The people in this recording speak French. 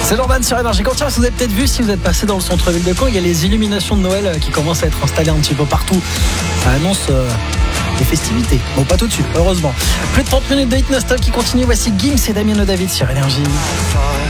C'est Jordan sur Énergie. Quand vous avez peut-être vu, si vous êtes passé dans le centre-ville de Caen, il y a les illuminations de Noël qui commencent à être installées un petit peu partout. Ça annonce les festivités. Bon, pas tout de suite, heureusement. Plus de 30 minutes de hit non-stop qui continue. Voici Gims et Damien David sur Énergie.